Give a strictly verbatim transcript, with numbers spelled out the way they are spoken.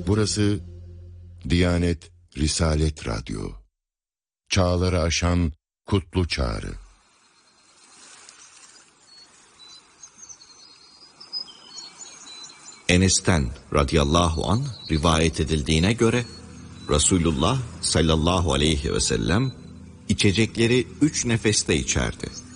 Burası Diyanet Risalet Radyo. Çağları aşan kutlu çağrı. Enes'ten radıyallahu an rivayet edildiğine göre Resulullah sallallahu aleyhi ve sellem içecekleri üç nefeste içerdi.